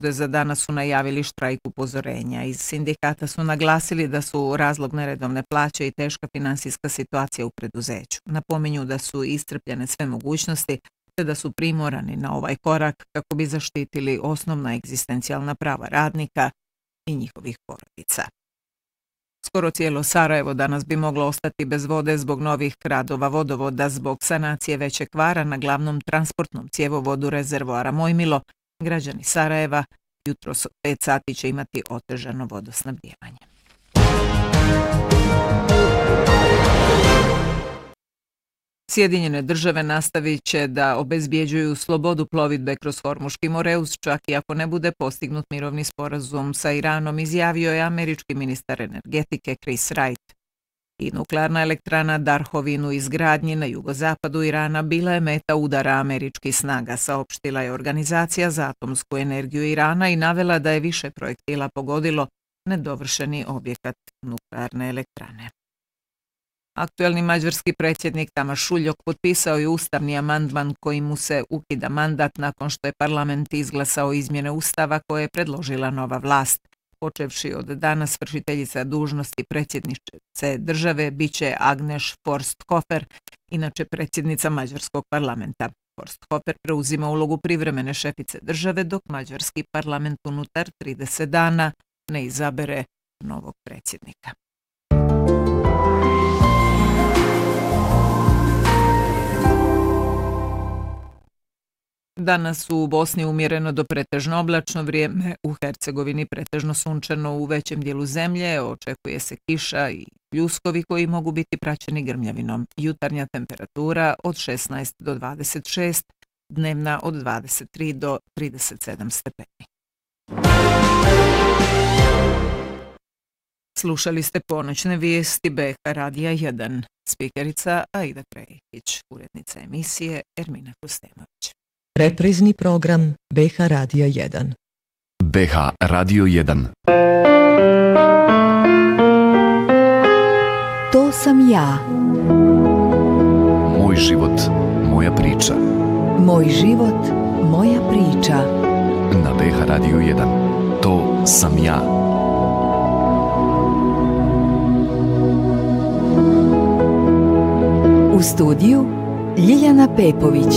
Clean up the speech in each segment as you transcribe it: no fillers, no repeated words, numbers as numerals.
za danas su najavili štrajk upozorenja. Iz sindikata su naglasili da su razlog neredovne plaće i teška finansijska situacija u preduzeću. Napominju da su iscrpljene sve mogućnosti te da su primorani na ovaj korak kako bi zaštitili osnovna egzistencijalna prava radnika i njihovih porodica. Skoro cijelo Sarajevo danas bi moglo ostati bez vode zbog novih radova vodovoda, zbog sanacije većeg kvara na glavnom transportnom cjevovodu rezervoara Mojmilo. Građani Sarajeva jutros od 5 sati će imati otežano vodosnabdijevanje. Sjedinjene države nastavit će da obezbjeđuju slobodu plovidbe kroz Hormuški Moreus, čak i ako ne bude postignut mirovni sporazum sa Iranom, izjavio je američki ministar energetike Chris Wright. I nuklearna elektrana Darhovin u izgradnji na jugozapadu Irana bila je meta udara američkih snaga, saopštila je Organizacija za atomsku energiju Irana i navela da je više projektila pogodilo nedovršeni objekat nuklearne elektrane. Aktuelni mađarski predsjednik Tamas Šuljok potpisao je ustavni amandman kojim mu se ukida mandat nakon što je parlament izglasao izmjene ustava koje je predložila nova vlast. Počevši od danas vršiteljica dužnosti predsjednice države biće Agnes Forsthofer, inače predsjednica mađarskog parlamenta. Forsthofer preuzima ulogu privremene šefice države dok mađarski parlament unutar 30 dana ne izabere novog predsjednika. Danas u Bosni umjereno do pretežno oblačno vrijeme, u Hercegovini pretežno sunčano u većem dijelu zemlje, očekuje se kiša i pljuskovi koji mogu biti praćeni grmljavinom. Jutarnja temperatura od 16 do 26, dnevna od 23 do 37 stepeni. Slušali ste ponoćne vijesti BH Radija 1, spikerica Aida Prejić, urednica emisije Ermina Kostemović. Reprizni program BH Radija 1. BH Radio 1. To sam ja. Moj život, moja priča. Moj život, moja priča. Na BH Radio 1. To sam ja. U studiju Ljiljana Pepović.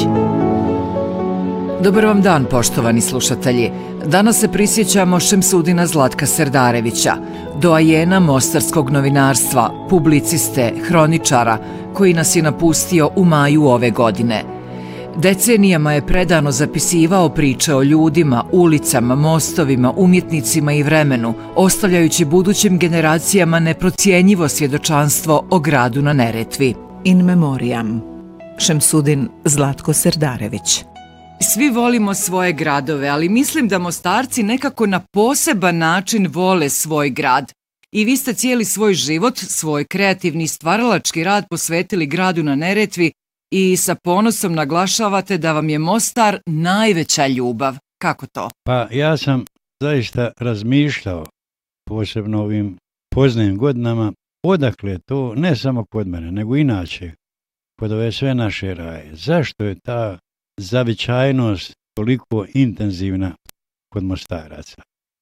Dobar vam dan, poštovani slušatelji. Danas se prisjećamo Šemsudina Zlatka Serdarevića, doajena mostarskog novinarstva, publiciste, hroničara, koji nas je napustio u maju ove godine. Decenijama je predano zapisivao priče o ljudima, ulicama, mostovima, umjetnicima i vremenu, ostavljajući budućim generacijama neprocjenjivo svjedočanstvo o gradu na Neretvi. In memoriam. Šemsudin Zlatko Serdarević. Svi volimo svoje gradove, ali mislim da Mostarci nekako na poseban način vole svoj grad. I vi ste cijeli svoj život, svoj kreativni stvaralački rad posvetili gradu na Neretvi i sa ponosom naglašavate da vam je Mostar najveća ljubav. Kako to? Pa ja sam zaista razmišljao, posebno ovim poznajim godinama, odakle je to, ne samo kod mene, nego inače, kod ove sve naše raje. Zašto je ta zavičajnost toliko intenzivna kod Mostaraca?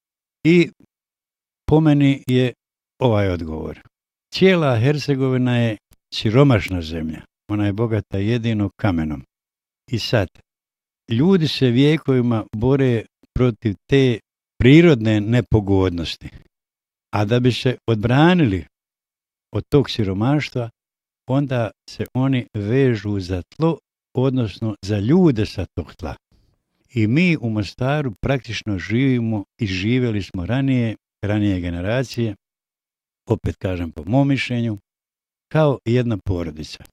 I po meni je ovaj odgovor. Cijela Hercegovina je siromašna zemlja. Ona je bogata jedino kamenom. I sad, ljudi se vijekovima bore protiv te prirodne nepogodnosti. A da bi se odbranili od tog siromaštva, onda se oni vežu za tlo, odnosno za ljude sa tog tla. I mi u Mostaru praktično živimo i živjeli smo ranije generacije, opet kažem po mom mišljenju, kao jedna porodica.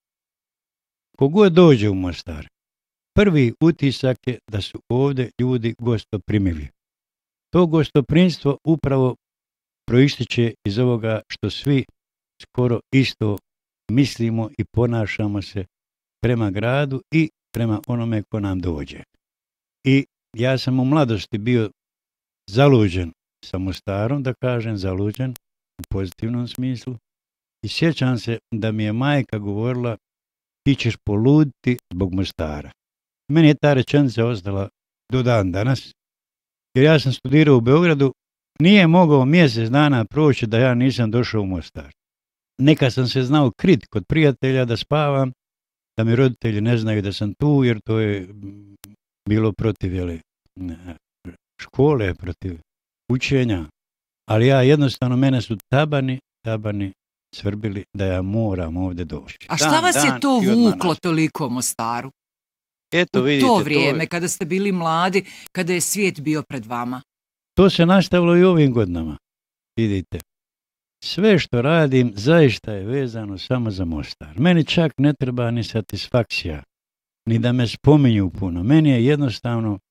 Kogod dođe u Mostar, prvi utisak je da su ovdje ljudi gostoprimivi. To gostoprimstvo upravo proističe iz ovoga što svi skoro isto mislimo i ponašamo se prema gradu i prema onome ko nam dođe. I ja sam u mladosti bio zaluđen sa Mostarom, da kažem zaluđen u pozitivnom smislu, i sjećam se da mi je majka govorila: ti ćeš poluditi zbog Mostara. Meni je ta rečenica ostala do dan danas, jer ja sam studirao u Beogradu, nije mogao mjesec dana proći da ja nisam došao u Mostar. Neka sam se znao krit kod prijatelja da spavam, da mi roditelji ne znaju da sam tu, jer to je bilo protiv škole, protiv učenja. Ali ja jednostavno, mene su tabani svrbili da ja moram ovdje doći. A šta vas je to vuklo toliko u Mostaru? Eto, vidite, to vrijeme, kada ste bili mladi, kada je svijet bio pred vama? To se nastavilo i ovim godinama. Vidite, sve što radim zaista je vezano samo za Mostar. Meni čak ne treba ni satisfakcija, ni da me spominju puno. Meni je jednostavno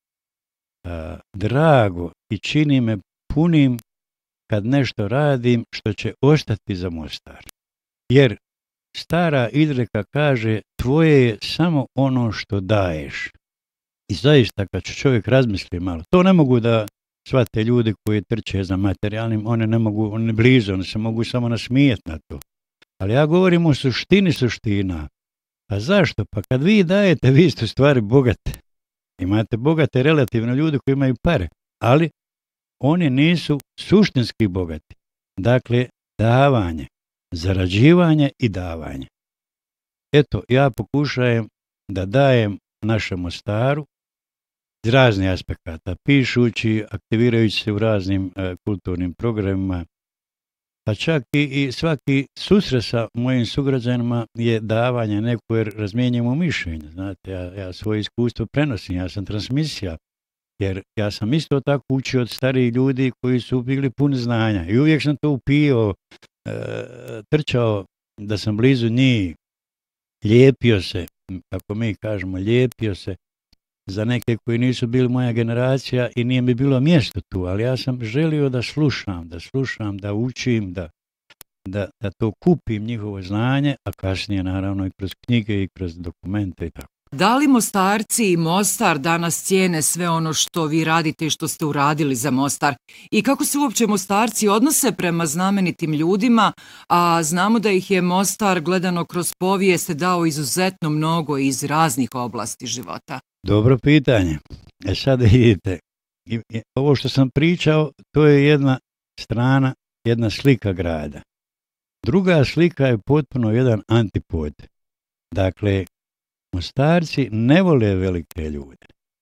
drago i čini me punim kad nešto radim što će ostati za Mostar. Jer stara izreka kaže, tvoje je samo ono što daješ. I zaista kad će čovjek razmisli malo, to ne mogu da shvate ljudi koji trče za materijalnim, one ne mogu, one blizu, one se mogu samo nasmijeti na to. Ali ja govorim o suštini suština. Pa zašto? Pa kad vi dajete, vi ste u stvari bogate. Imate bogate relativno ljudi koji imaju pare, ali oni nisu suštinski bogati. Dakle, davanje, zarađivanje i davanje. Eto, ja pokušajem da dajem našem Mostaru iz raznih aspekata, pišući, aktivirajući se u raznim kulturnim programima, pa čak i svaki susret sa mojim sugrađanima je davanje neko, jer razmijenjamo mišljenje. Znate, ja svoje iskustvo prenosim, ja sam transmisija, jer ja sam isto tako učio od starijih ljudi koji su bili puni znanja i uvijek sam to upio, trčao da sam blizu njih, lijepio se, kako mi kažemo, lijepio se za neke koji nisu bili moja generacija i nije mi bilo mjesto tu, ali ja sam želio da slušam, da učim, da to kupim njihovo znanje, a kasnije naravno i kroz knjige i kroz dokumente i tako. Da li Mostarci i Mostar danas cijene sve ono što vi radite i što ste uradili za Mostar? I kako se uopće Mostarci odnose prema znamenitim ljudima, a znamo da ih je Mostar gledano kroz povijest dao izuzetno mnogo iz raznih oblasti života? Dobro pitanje. Sad vidite, ovo što sam pričao, to je jedna strana, jedna slika grada. Druga slika je potpuno jedan antipod. Dakle, Mostarci ne vole velike ljude.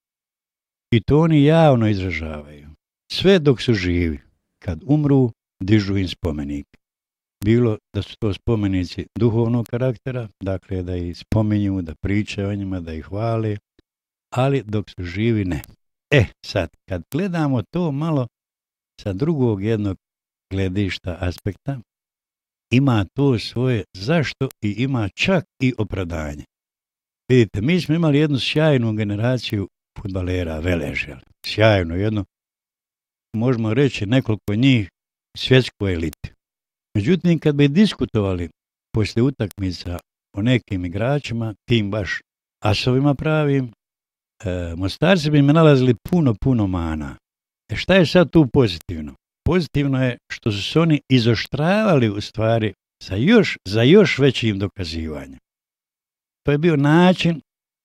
I to oni javno izražavaju. Sve dok su živi. Kad umru, dižu im spomenik. Bilo da su to spomenici duhovnog karaktera, dakle da ih spominju, da pričaju o njima, da ih hvale, ali dok su živi ne. Sad, kad gledamo to malo sa drugog jednog gledišta, aspekta, ima to svoje zašto i ima čak i opravdanje. Vidite, mi smo imali jednu sjajnu generaciju fudbalera, veleža, sjajnu jednu, možemo reći nekoliko njih svjetskoj eliti. Međutim, kad bi diskutovali poslije utakmica o nekim igračima, tim baš asovima pravim, Mostarci bi me nalazili puno mana. Šta je sad tu pozitivno? Pozitivno je što su se oni izoštravali u stvari za još većim dokazivanjem. To je bio način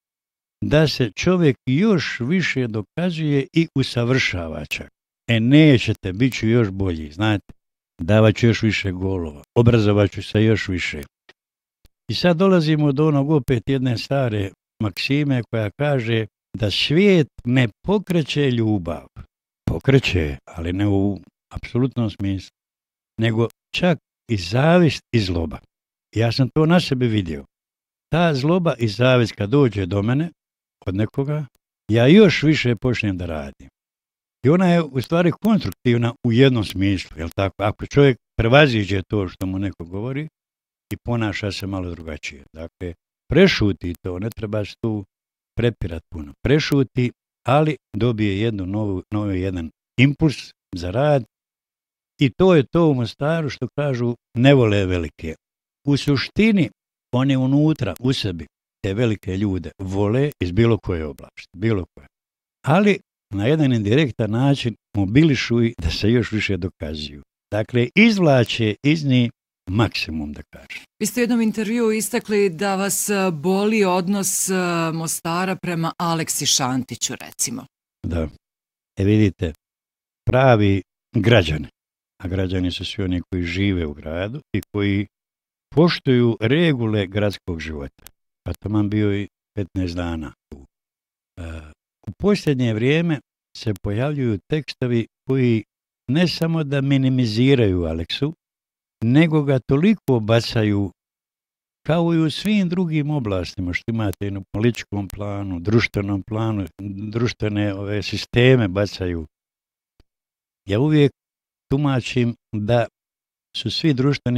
da se čovjek još više dokazuje i usavršava čak. Nećete, bit ću još bolji, znate, davat ću još više golova, obrazovat ću se još više. I sad dolazimo do onog opet jedne stare maksime koja kaže da svijet ne pokreće ljubav. Pokreće, ali ne u apsolutnom smislu, nego čak i zavist i zloba. Ja sam to na sebi vidio. Ta zloba i zavist kad dođe do mene, od nekoga, ja još više počnem da radim. I ona je u stvari konstruktivna u jednom smislu, jel tako? Ako čovjek prevaziđe to što mu neko govori i ponaša se malo drugačije. Dakle, prešuti to, ne treba se tu prepirati puno. Prešuti, ali dobije novi jedan impuls za rad i to je to u Mostaru što kažu ne vole velike. U suštini, oni unutra, u sebi, te velike ljude vole iz bilo koje oblasti, bilo koje. Ali na jedan indirektan način mobilišu ih da se još više dokazuju. Dakle, izvlače iz njih maksimum, da kažem. Vi ste u jednom intervjuu istakli da vas boli odnos Mostara prema Aleksi Šantiću, recimo. Da. Vidite, pravi građani, a građani su svi oni koji žive u gradu i koji poštuju regule gradskog života. Pa taman bio i 15 dana. U posljednje vrijeme se pojavljuju tekstovi koji ne samo da minimiziraju Aleksu, nego ga toliko bacaju kao i u svim drugim oblastima što imate i na političkom planu, društvenom planu, društvene sisteme bacaju. Ja uvijek tumačim da su svi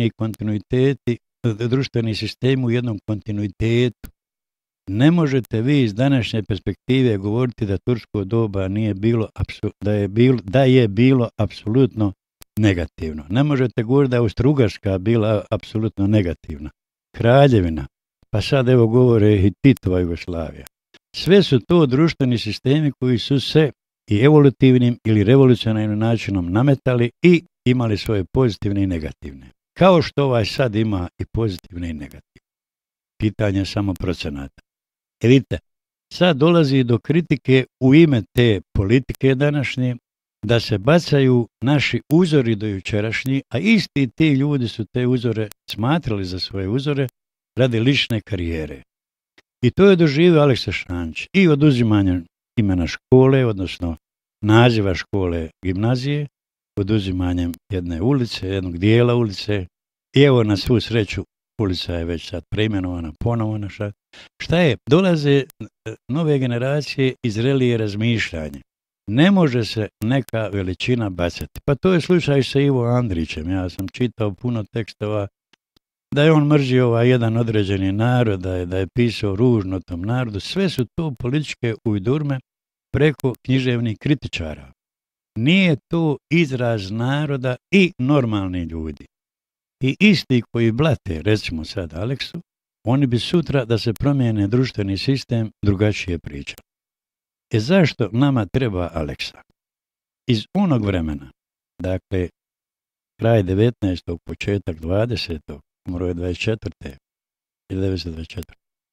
društveni sistemi u jednom kontinuitetu. Ne možete vi iz današnje perspektive govoriti da tursko doba nije bilo, da je bilo apsolutno negativno. Ne možete govoriti da je Austro-Ugarska bila apsolutno negativna. Kraljevina, pa sad evo govore i Titova Jugoslavija. Sve su to društveni sistemi koji su se i evolutivnim ili revolucionarnim načinom nametali i imali svoje pozitivne i negativne. Kao što ovaj sad ima i pozitivne i negativne. Pitanje je samo procenata. Vidite, sad dolazi do kritike u ime te politike današnje, da se bacaju naši uzori do jučerašnji, a isti ti ljudi su te uzore smatrali za svoje uzore radi lične karijere. I to je doživio Aleksa Šančić i oduzimanje imena škole, odnosno naziva škole gimnazije, oduzimanjem jedne ulice, jednog dijela ulice, i evo na svu sreću ulica je već sad preimenovana, ponovno. Šta je? Dolaze nove generacije i zrelije razmišljanje. Ne može se neka veličina bacati. Pa to je slučaj sa Ivo Andrićem. Ja sam čitao puno tekstova da je on mrzio jedan određeni narod, da je pisao ružno tom narodu. Sve su to političke ujdurme preko književnih kritičara. Nije to izraz naroda i normalni ljudi. I isti koji blate, recimo sad Aleksu, oni bi sutra da se promijene društveni sistem drugačije pričali. Zašto nama treba Aleksa? Iz onog vremena, dakle, kraj 19. početak 20. umro je 1924.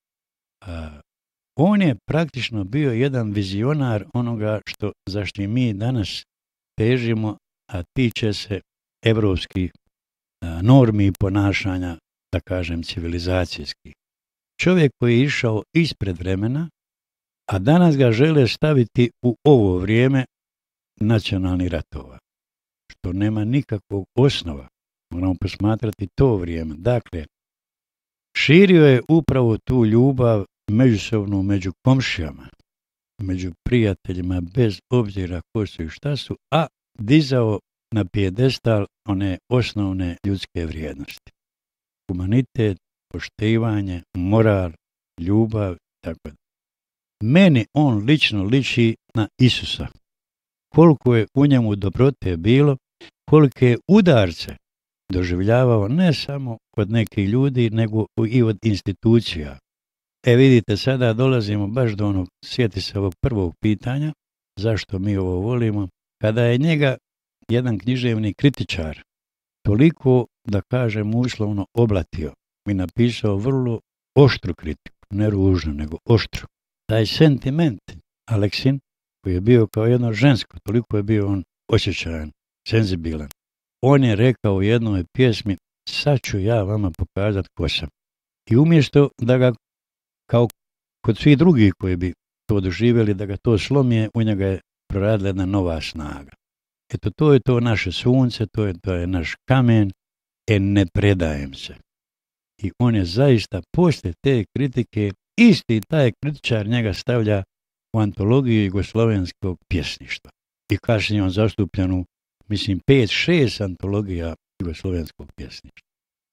On je praktično bio jedan vizionar onoga zašto mi danas težimo, a tiče se evropskih normi i ponašanja, da kažem, civilizacijskih. Čovjek koji je išao ispred vremena, a danas ga žele staviti u ovo vrijeme nacionalnih ratova, što nema nikakvog osnova. Moramo posmatrati to vrijeme. Dakle, širio je upravo tu ljubav međusobnu među komšijama, među prijateljima, bez obzira ko su i šta su, a dizao na pijedestal one osnovne ljudske vrijednosti. Humanitet, poštivanje, moral, ljubav, tako da. Meni on lično liči na Isusa. Koliko je u njemu dobrote bilo, kolike udarce doživljavao ne samo od nekih ljudi, nego i od institucija. Vidite, sada dolazimo baš do onog, sjeti se ovog prvog pitanja, zašto mi ovo volimo, kada je njega jedan književni kritičar toliko, da kažem, uslovno oblatio i napisao vrlo oštru kritiku, ne ružno, nego oštru. Taj sentiment Aleksin, koji je bio kao jedno žensko, toliko je bio on osjećajan, senzibilan. On je rekao u jednoj pjesmi, sad ću ja vama pokazati ko sam. I umjesto da ga, kao kod svih drugih koji bi to doživjeli, da ga to slomije, u njega je proradila jedna nova snaga. Eto, to je to naše sunce, to je naš kamen, ne predajem se. I on je zaista poslije te kritike, isti taj kritičar njega stavlja u antologiju jugoslovenskog pjesništva. I kasnije on zastupljen u, mislim, 5-6 antologija jugoslovenskog pjesništva.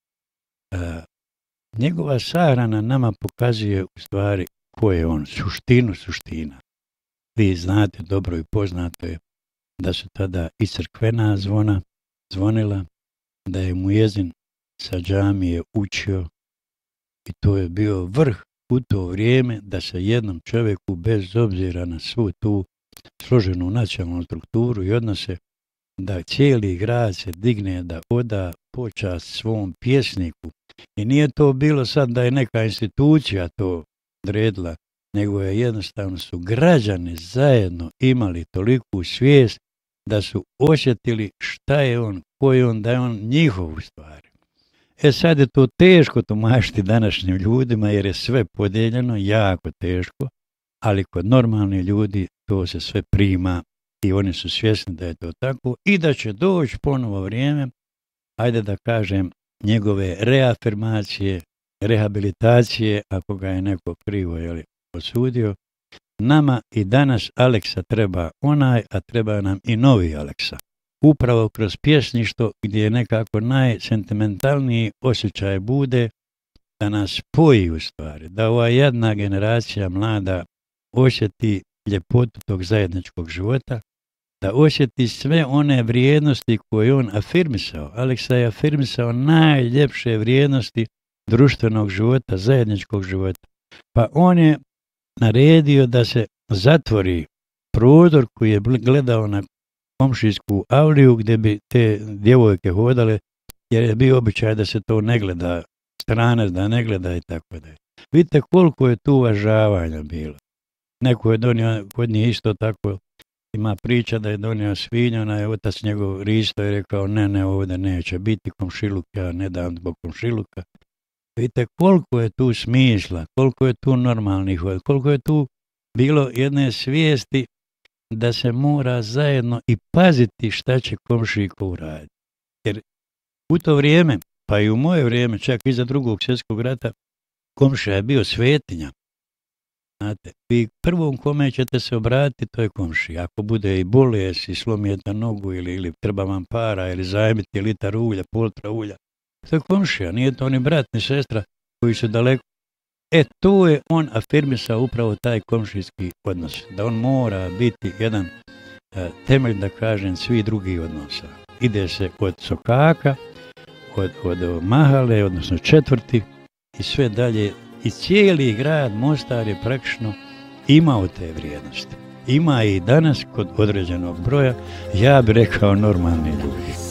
Njegova sahrana nama pokazuje u stvari ko je on, suština. Vi znate, dobro i poznato je da su tada i crkvena zvona zvonila, da je Mujezin sa džamije učio i to je bio vrh u to vrijeme da se jednom čovjeku, bez obzira na svu tu složenu nacionalnu strukturu i odnose, da cijeli grad se digne da oda počast svom pjesniku. I nije to bilo sad da je neka institucija to odredila, nego je jednostavno su građani zajedno imali toliku svijest da su osjetili šta je on, ko je on, da je on njihov u stvari. Sad je to teško tumačiti današnjim ljudima jer je sve podijeljeno, jako teško, ali kod normalnih ljudi to se sve prima i oni su svjesni da je to tako i da će doći ponovo vrijeme, ajde da kažem, njegove reafirmacije, rehabilitacije, ako ga je neko krivo osudio. Nama i danas Aleksa treba a treba nam i novi Aleksa. Upravo kroz pjesništvo gdje je nekako najsentimentalniji osjećaj bude da nas spoji u stvari, da ova jedna generacija mlada osjeti ljepotu tog zajedničkog života, da osjeti sve one vrijednosti koje on afirmisao. Aleksa je afirmisao najljepše vrijednosti društvenog života, zajedničkog života. Pa on je naredio da se zatvori prozor koji je gledao na komšijsku avliju gdje bi te djevojke hodale, jer je bio običaj da se to ne gleda, stranac da ne gleda i tako da je. Vidite koliko je tu uvažavanja bilo. Neko je donio, kod njih isto tako, ima priča da je donio svinju, onaj otac njegov Risto je rekao ne, ovdje neće biti komšiluk, ja ne dam zbog komšiluka. Vidite koliko je tu smisla, koliko je tu normalnih, koliko je tu bilo jedne svijesti da se mora zajedno i paziti šta će komšijko uraditi. Jer u to vrijeme, pa i u moje vrijeme, čak iza Drugog svjetskog rata, komšija je bio svetinja. Znate, vi prvom kome ćete se obratiti, to je komšija. Ako bude i bolest i slomijete nogu ili treba vam para ili zajmiti litar ulja, poltra ulja, to je komšija, nije to ni brat ni sestra koji su daleko. To je on afirmisao upravo taj komšijski odnos, da on mora biti jedan temelj, da kažem, svi drugi odnosa. Ide se od sokaka, od mahale, odnosno četvrti i sve dalje. I cijeli grad Mostar je praktično imao te vrijednosti. Ima i danas kod određenog broja, ja bih rekao, normalni ljudi.